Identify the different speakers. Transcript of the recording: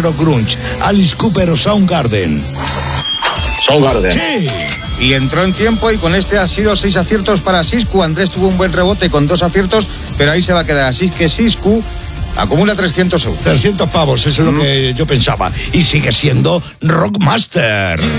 Speaker 1: negro grunge, Alice Cooper o Soundgarden.
Speaker 2: Soundgarden.
Speaker 1: Sí.
Speaker 3: Y entró en tiempo y con este ha sido 6 aciertos para Siscu. Andrés tuvo un buen rebote con 2 aciertos, pero ahí se va a quedar. Así que Siscu acumula 300 euros.
Speaker 1: 300 pavos, eso es lo que yo pensaba. Y sigue siendo Rockmaster.